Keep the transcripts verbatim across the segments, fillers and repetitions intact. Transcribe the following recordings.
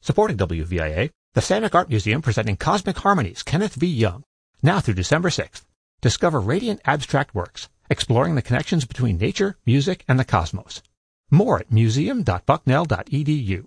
Supporting W V I A, the Samick Art Museum presenting Cosmic Harmonies, Kenneth V. Young, now through December sixth. Discover radiant abstract works, exploring the connections between nature, music, and the cosmos. More at museum dot bucknell dot e d u.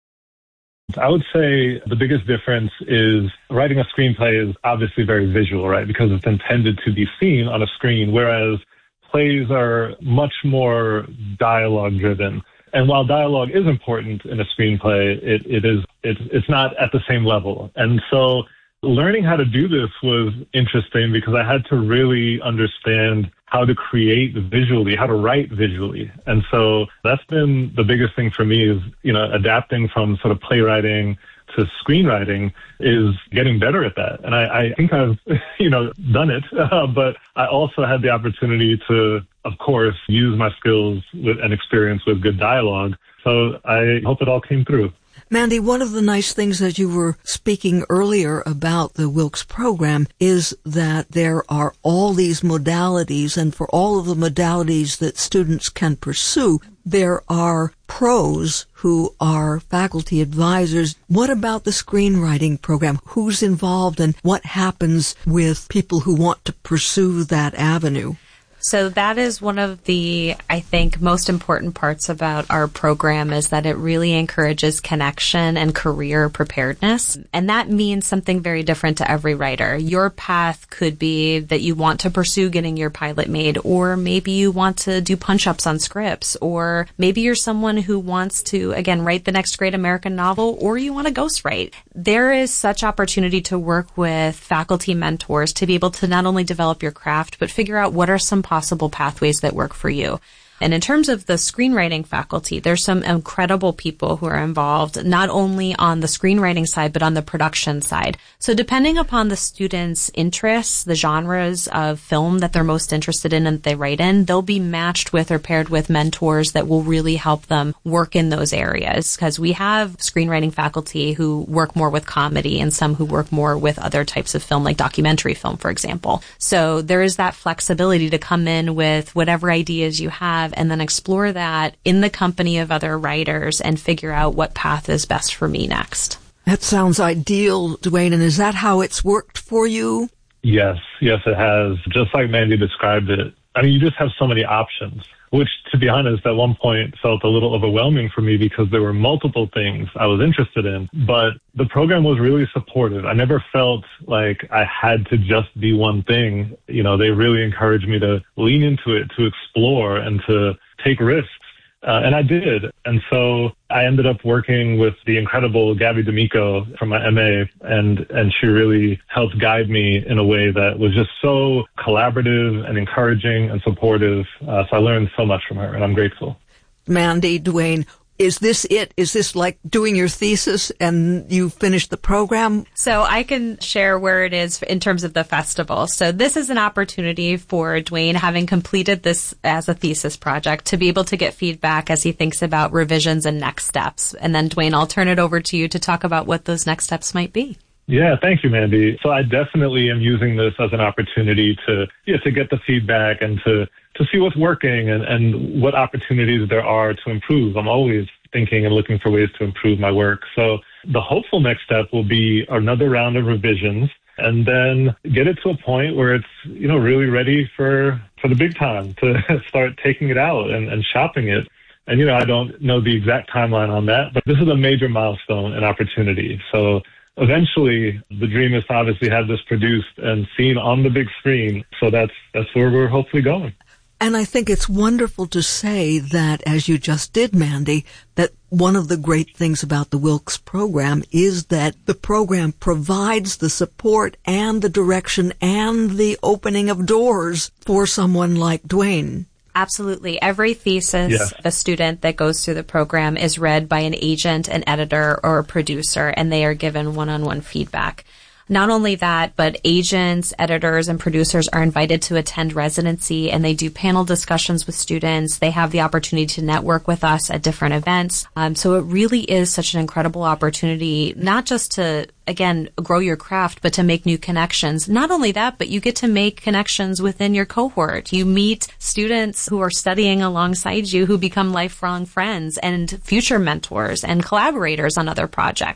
I would say the biggest difference is writing a screenplay is obviously very visual, right? Because it's intended to be seen on a screen, whereas plays are much more dialogue driven. And while dialogue is important in a screenplay, it, it is, it's, it's not at the same level. And so learning how to do this was interesting because I had to really understand how to create visually, how to write visually. And so that's been the biggest thing for me is, you know, adapting from sort of playwriting to screenwriting is getting better at that. And I, I think I've, you know, done it, uh, but I also had the opportunity to, of course, use my skills with, and experience with good dialogue. So I hope it all came through. Mandy, one of the nice things that you were speaking earlier about the Wilkes program is that there are all these modalities, and for all of the modalities that students can pursue, there are pros who are faculty advisors. What about the screenwriting program? Who's involved and what happens with people who want to pursue that avenue? So that is one of the, I think, most important parts about our program is that it really encourages connection and career preparedness. And that means something very different to every writer. Your path could be that you want to pursue getting your pilot made, or maybe you want to do punch-ups on scripts, or maybe you're someone who wants to, again, write the next great American novel, or you want to ghostwrite. There is such opportunity to work with faculty mentors to be able to not only develop your craft, but figure out what are some possible pathways that work for you. And in terms of the screenwriting faculty, there's some incredible people who are involved, not only on the screenwriting side, but on the production side. So depending upon the students' interests, the genres of film that they're most interested in and that they write in, they'll be matched with or paired with mentors that will really help them work in those areas. Because we have screenwriting faculty who work more with comedy and some who work more with other types of film, like documentary film, for example. So there is that flexibility to come in with whatever ideas you have and then explore that in the company of other writers and figure out what path is best for me next. That sounds ideal, Dwayne. And is that how it's worked for you? Yes, yes, it has. Just like Mandy described it. I mean, you just have so many options, which, to be honest, at one point felt a little overwhelming for me because there were multiple things I was interested in. But the program was really supportive. I never felt like I had to just be one thing. You know, they really encouraged me to lean into it, to explore, and to take risks. Uh, and I did. And so I ended up working with the incredible Gabby D'Amico from my M A, and, and she really helped guide me in a way that was just so collaborative and encouraging and supportive. Uh, so I learned so much from her, and I'm grateful. Mandy, Dwayne, is this it? Is this like doing your thesis and you finished the program? So I can share where it is in terms of the festival. So this is an opportunity for Dwayne, having completed this as a thesis project, to be able to get feedback as he thinks about revisions and next steps. And then, Dwayne, I'll turn it over to you to talk about what those next steps might be. Yeah, thank you, Mandy. So I definitely am using this as an opportunity to, yeah, to get the feedback and to, to see what's working and, and what opportunities there are to improve. I'm always thinking and looking for ways to improve my work. So the hopeful next step will be another round of revisions and then get it to a point where it's, you know, really ready for, for the big time to start taking it out and, and shopping it. And, you know, I don't know the exact timeline on that, but this is a major milestone and opportunity. So eventually, the dream is to obviously have this produced and seen on the big screen. So that's that's where we're hopefully going. And I think it's wonderful to say that, as you just did, Mandy, that one of the great things about the Wilkes program is that the program provides the support and the direction and the opening of doors for someone like Dwayne. Absolutely. Every thesis, yeah. the student that goes through the program is read by an agent, an editor, or a producer, and they are given one-on-one feedback. Not only that, but agents, editors, and producers are invited to attend residency, and they do panel discussions with students. They have the opportunity to network with us at different events. Um, so it really is such an incredible opportunity, not just to, again, grow your craft, but to make new connections. Not only that, but you get to make connections within your cohort. You meet students who are studying alongside you who become lifelong friends and future mentors and collaborators on other projects.